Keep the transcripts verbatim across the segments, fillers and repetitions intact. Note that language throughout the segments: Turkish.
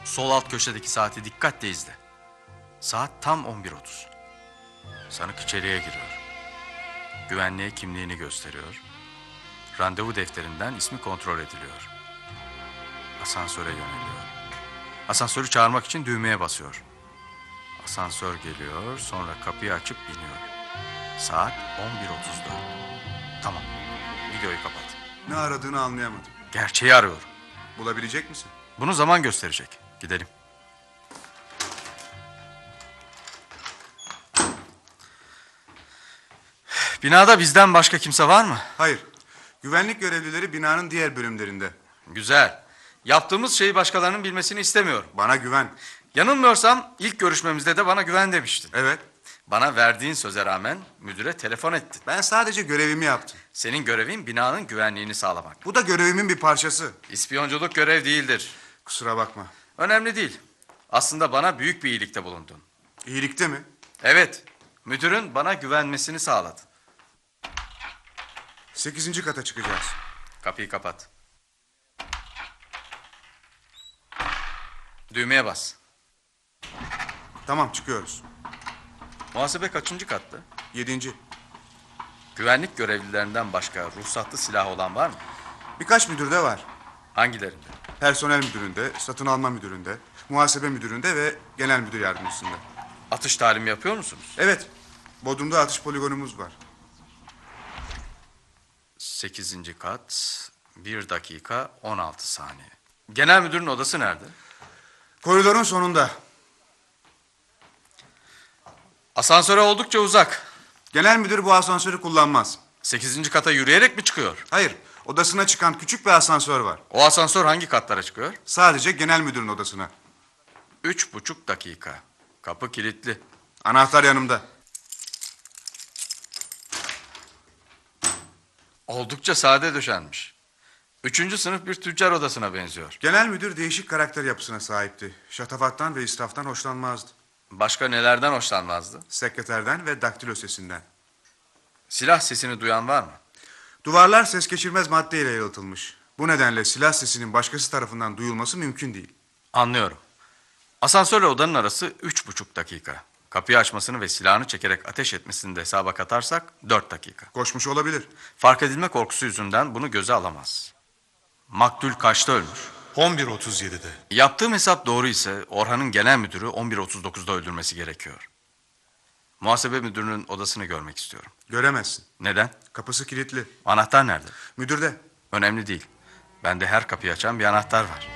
Sol alt köşedeki saati dikkatle izle. Saat tam on bir otuz. Sanık içeriye giriyor. Güvenliğe kimliğini gösteriyor. Randevu defterinden ismi kontrol ediliyor. Asansöre yöneliyor. Asansörü çağırmak için düğmeye basıyor. Asansör geliyor, sonra kapıyı açıp iniyor. Saat on bir otuz dört. Tamam, videoyu kapat. Ne aradığını anlayamadım. Gerçeği arıyorum. Bulabilecek misin? Bunu zaman gösterecek. Gidelim. Binada bizden başka kimse var mı? Hayır. Güvenlik görevlileri binanın diğer bölümlerinde. Güzel. Yaptığımız şeyi başkalarının bilmesini istemiyorum. Bana güven. Yanılmıyorsam ilk görüşmemizde de bana güven demiştin. Evet. Bana verdiğin söze rağmen müdüre telefon ettin. Ben sadece görevimi yaptım. Senin görevin binanın güvenliğini sağlamak. Bu da görevimin bir parçası. İspiyonculuk görev değildir. Kusura bakma. Önemli değil. Aslında bana büyük bir iyilikte bulundun. İyilikte mi? Evet, müdürün bana güvenmesini sağladın. Sekizinci kata çıkacağız. Kapıyı kapat. Düğmeye bas. Tamam, çıkıyoruz. Muhasebe kaçıncı kattı? Yedinci. Güvenlik görevlilerinden başka ruhsatlı silah olan var mı? Birkaç müdürde var. Hangilerinde? Personel müdüründe, satın alma müdüründe, muhasebe müdüründe ve genel müdür yardımcısında. Atış talimi yapıyor musunuz? Evet. Bodrum'da atış poligonumuz var. Sekizinci kat, bir dakika on altı saniye. Genel müdürün odası nerede? Koridorun sonunda. Asansöre oldukça uzak. Genel müdür bu asansörü kullanmaz. Sekizinci kata yürüyerek mi çıkıyor? Hayır, odasına çıkan küçük bir asansör var. O asansör hangi katlara çıkıyor? Sadece genel müdürün odasına. Üç buçuk dakika. Kapı kilitli. Anahtar yanımda. Oldukça sade döşenmiş. Üçüncü sınıf bir tüccar odasına benziyor. Genel müdür değişik karakter yapısına sahipti. Şatafattan ve israftan hoşlanmazdı. Başka nelerden hoşlanmazdı? Sekreterden ve daktilo sesinden. Silah sesini duyan var mı? Duvarlar ses geçirmez maddeyle yalıtılmış. Bu nedenle silah sesinin başkası tarafından duyulması mümkün değil. Anlıyorum. Asansörle odanın arası üç buçuk dakika. Kapıyı açmasını ve silahını çekerek ateş etmesini de hesaba katarsak dört dakika. Koşmuş olabilir. Fark edilme korkusu yüzünden bunu göze alamaz. Maktul kaçta ölmüş? on bir otuz yedide. Yaptığım hesap doğru ise Orhan'ın genel müdürü on bir otuz dokuzda öldürmesi gerekiyor. Muhasebe müdürünün odasını görmek istiyorum. Göremezsin. Neden? Kapısı kilitli. Anahtar nerede? Müdürde. Önemli değil. Bende her kapıyı açan bir anahtar var.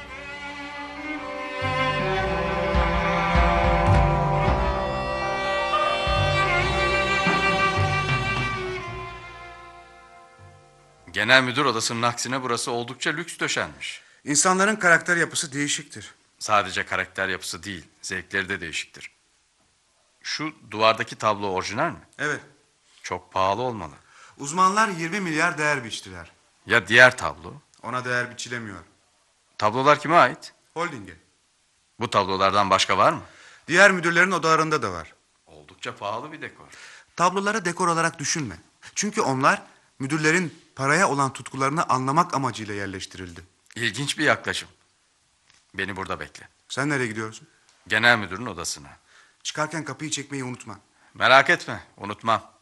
Genel müdür odasının aksine burası oldukça lüks döşenmiş. İnsanların karakter yapısı değişiktir. Sadece karakter yapısı değil, zevkleri de değişiktir. Şu duvardaki tablo orijinal mi? Evet. Çok pahalı olmalı. Uzmanlar yirmi milyar değer biçtiler. Ya diğer tablo? Ona değer biçilemiyor. Tablolar kime ait? Holding'e. Bu tablolardan başka var mı? Diğer müdürlerin odalarında da var. Oldukça pahalı bir dekor. Tabloları dekor olarak düşünme. Çünkü onlar müdürlerin paraya olan tutkularını anlamak amacıyla yerleştirildi. İlginç bir yaklaşım. Beni burada bekle. Sen nereye gidiyorsun? Genel müdürün odasına. Çıkarken kapıyı çekmeyi unutma. Merak etme, unutmam.